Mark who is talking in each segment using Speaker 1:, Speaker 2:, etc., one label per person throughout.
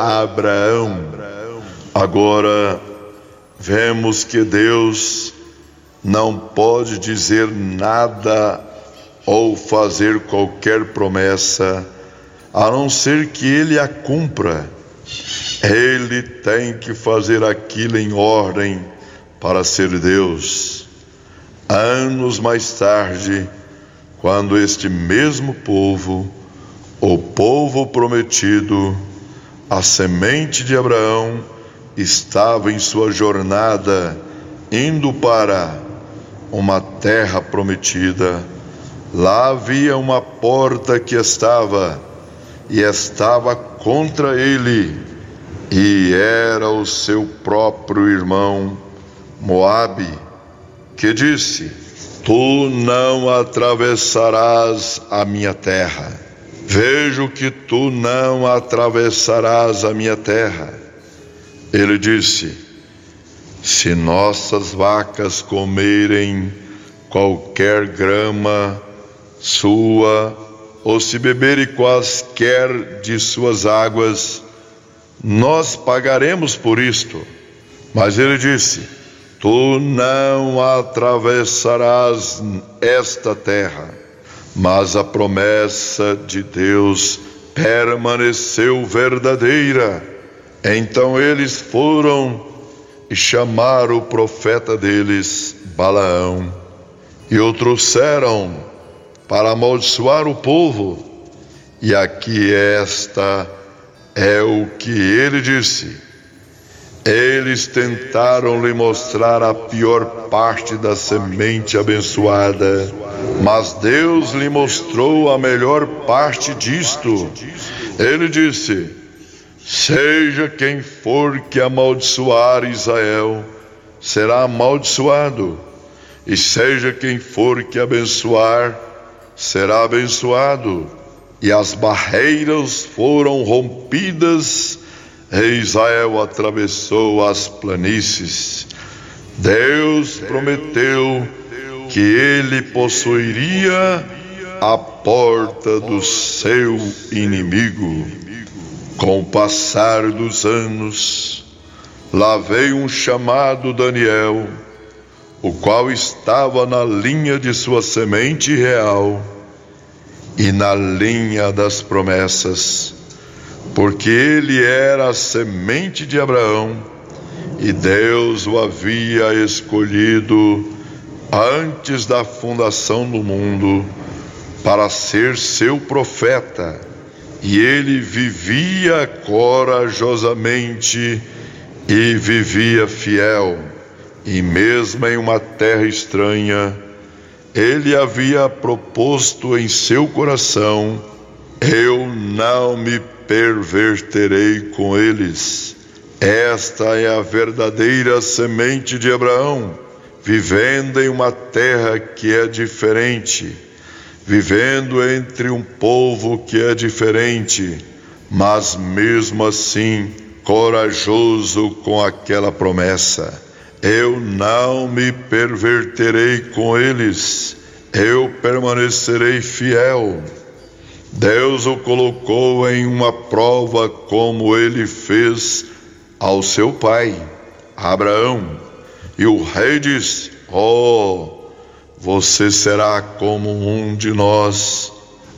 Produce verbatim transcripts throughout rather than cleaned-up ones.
Speaker 1: Abraão. Agora vemos que Deus não pode dizer nada ou fazer qualquer promessa a não ser que Ele a cumpra. Ele tem que fazer aquilo em ordem para ser Deus. Anos mais tarde, quando este mesmo povo, o povo prometido, a semente de Abraão, estava em sua jornada indo para uma terra prometida, lá havia uma porta que estava e estava contra ele, e era o seu próprio irmão Moabe, que disse: tu não atravessarás a minha terra. Vejo que tu não atravessarás a minha terra. Ele disse: se nossas vacas comerem qualquer grama sua, ou se beberem quaisquer de suas águas, nós pagaremos por isto. Mas ele disse: tu não atravessarás esta terra. Mas a promessa de Deus permaneceu verdadeira. Então eles foram e chamaram o profeta deles, Balaão, e o trouxeram para amaldiçoar o povo. E aqui esta é o que ele disse. Eles tentaram lhe mostrar a pior parte da semente abençoada, mas Deus lhe mostrou a melhor parte disto. Ele disse: seja quem for que amaldiçoar Israel, será amaldiçoado, e seja quem for que abençoar, será abençoado. E as barreiras foram rompidas, e Israel atravessou as planícies. Deus prometeu que ele possuiria a porta do seu inimigo. Com o passar dos anos, lá veio um chamado Daniel, o qual estava na linha de sua semente real e na linha das promessas, porque ele era a semente de Abraão e Deus o havia escolhido antes da fundação do mundo para ser seu profeta. E ele vivia corajosamente e vivia fiel, e mesmo em uma terra estranha, ele havia proposto em seu coração: eu não me perverterei com eles. Esta é a verdadeira semente de Abraão, vivendo em uma terra que é diferente, vivendo entre um povo que é diferente, mas mesmo assim corajoso com aquela promessa: eu não me perverterei com eles, eu permanecerei fiel. Deus o colocou em uma prova, como ele fez ao seu pai, Abraão. E o rei disse: oh, você será como um de nós,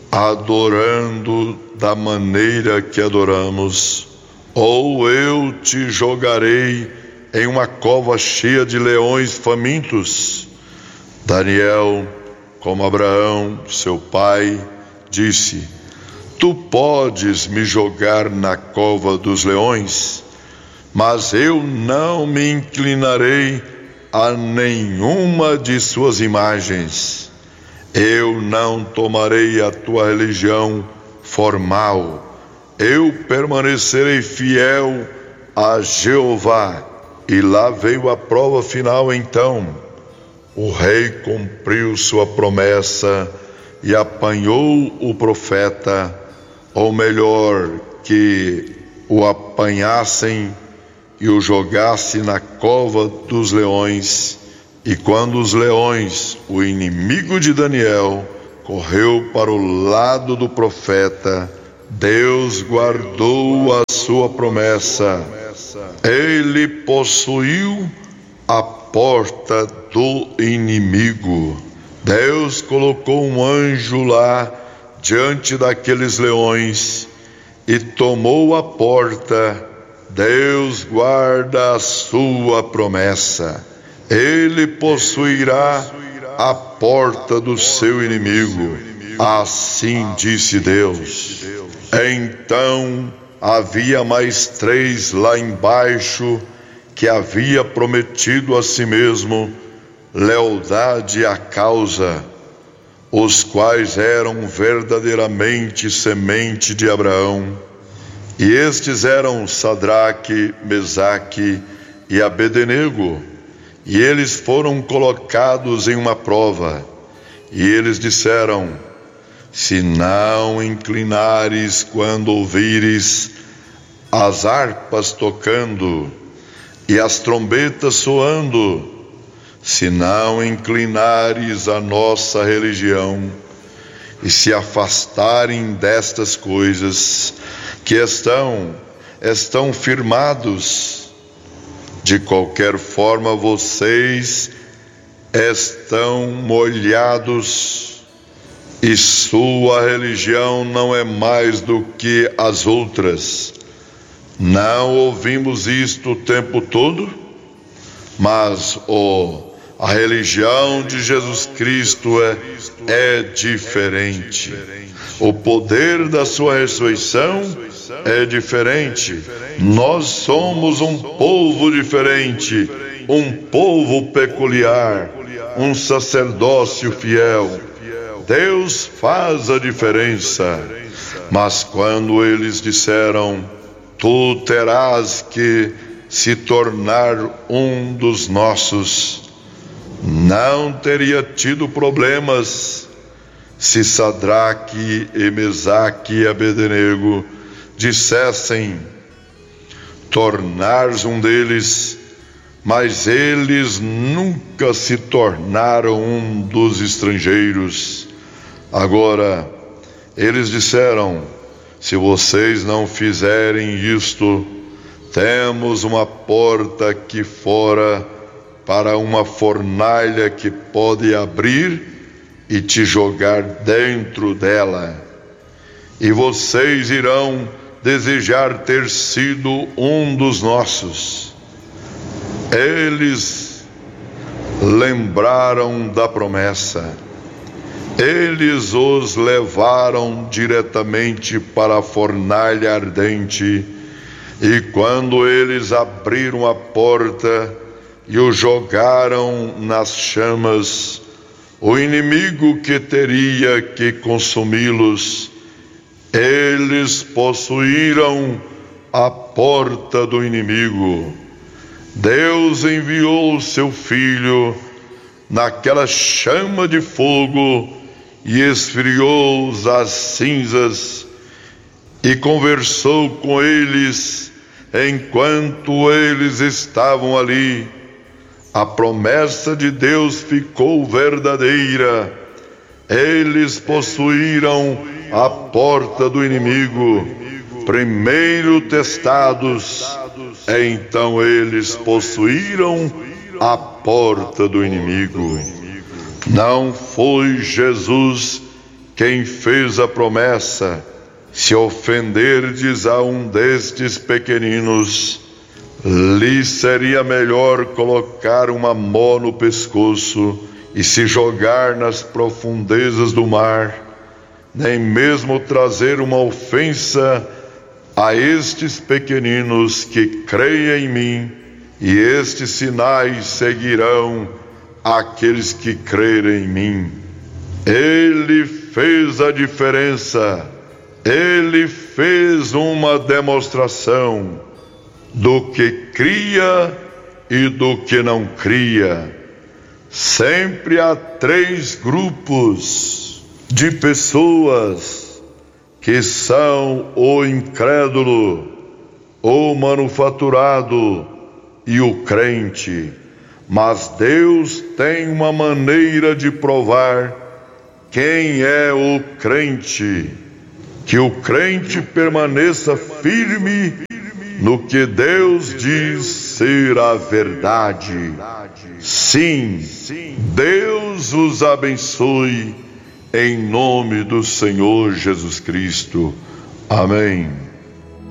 Speaker 1: adorando da maneira que adoramos, ou eu te jogarei em uma cova cheia de leões famintos. Daniel, como Abraão, seu pai, disse: tu podes me jogar na cova dos leões, mas eu não me inclinarei a nenhuma de suas imagens. Eu não tomarei a tua religião formal. Eu permanecerei fiel a Jeová. E lá veio a prova final. Então o rei cumpriu sua promessa e apanhou o profeta, ou melhor, que o apanhassem e o jogasse na cova dos leões. E quando os leões, o inimigo de Daniel, correu para o lado do profeta, Deus guardou a sua promessa. Ele possuiu a porta do inimigo. Deus colocou um anjo lá diante daqueles leões e tomou a porta. Deus guarda a sua promessa. Ele possuirá a porta do seu inimigo. Assim disse Deus. Então havia mais três lá embaixo que havia prometido a si mesmo lealdade à causa, os quais eram verdadeiramente semente de Abraão. E estes eram Sadraque, Mesaque e Abednego. E eles foram colocados em uma prova. E eles disseram: se não inclinares quando ouvires as harpas tocando e as trombetas soando, se não inclinares a nossa religião e se afastarem destas coisas que estão, estão firmados, de qualquer forma vocês estão molhados, e sua religião não é mais do que as outras. Não ouvimos isto o tempo todo? Mas oh, a religião de Jesus Cristo é, é diferente. O poder da sua ressurreição é diferente. Nós somos um povo diferente, um povo peculiar, um sacerdócio fiel. Deus faz a diferença. Mas quando eles disseram: tu terás que se tornar um dos nossos, não teria tido problemas se Sadraque e Mesaque e Abednego dissessem tornar-se um deles, mas eles nunca se tornaram um dos estrangeiros. Agora, eles disseram: se vocês não fizerem isto, temos uma porta aqui fora para uma fornalha que pode abrir e te jogar dentro dela. E vocês irão desejar ter sido um dos nossos. Eles lembraram da promessa. Eles os levaram diretamente para a fornalha ardente, e quando eles abriram a porta e o jogaram nas chamas, o inimigo que teria que consumi-los, eles possuíram a porta do inimigo. Deus enviou o seu Filho naquela chama de fogo e esfriou as cinzas e conversou com eles enquanto eles estavam ali. A promessa de Deus ficou verdadeira. Eles possuíram a porta do inimigo. Primeiro testados, então eles possuíram a porta do inimigo. Não foi Jesus quem fez a promessa: se ofenderdes a um destes pequeninos, lhe seria melhor colocar uma mão no pescoço e se jogar nas profundezas do mar, nem mesmo trazer uma ofensa a estes pequeninos que creem em mim, e estes sinais seguirão aqueles que crerem em mim. Ele fez a diferença. Ele fez uma demonstração do que cria e do que não cria. Sempre há três grupos de pessoas que são o incrédulo, o manufaturado e o crente. Mas Deus tem uma maneira de provar quem é o crente. Que o crente permaneça firme no que Deus diz ser a verdade. Sim, Deus os abençoe em nome do Senhor Jesus Cristo. Amém.